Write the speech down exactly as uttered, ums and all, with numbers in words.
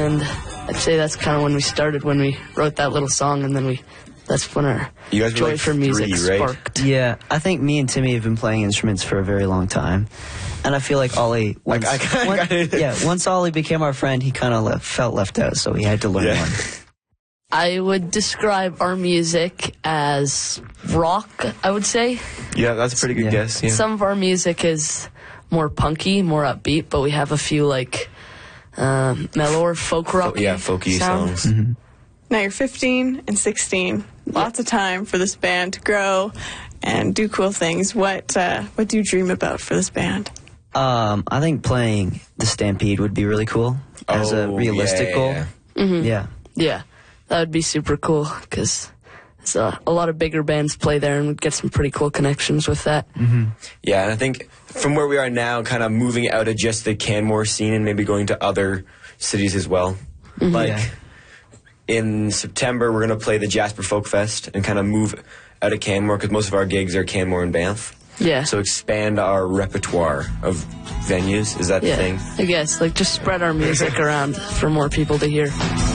and I'd say that's kind of when we started, when we wrote that little song, and then we that's when our you guys were joy like for music three, right? sparked. Yeah, I think me and Timmy have been playing instruments for a very long time, and I feel like Ollie, once, I, I, one, I, yeah, once Ollie became our friend, he kind of left, felt left out, so he had to learn Yeah. one. I would describe our music as rock, I would say. Yeah, that's a pretty good Yeah. guess. Yeah. Some of our music is more punky, more upbeat, but we have a few like uh, mellower folk rock. yeah, folky sound. songs. Mm-hmm. Now you're fifteen and sixteen. Lots of time for this band to grow and do cool things. What uh, what do you dream about for this band? Um, I think playing the Stampede would be really cool as a Oh, realistic yeah, goal. yeah, Mm-hmm. Yeah. Yeah, that would be super cool because uh, a lot of bigger bands play there, and we'd get some pretty cool connections with that. Mm-hmm. Yeah, and I think from where we are now, kind of moving out of just the Canmore scene and maybe going to other cities as well. Mm-hmm. Like Yeah. in September, we're going to play the Jasper Folk Fest and kind of move out of Canmore because most of our gigs are Canmore and Banff. Yeah. So expand our repertoire of venues. Is that yeah, the thing? I guess like just spread our music around for more people to hear.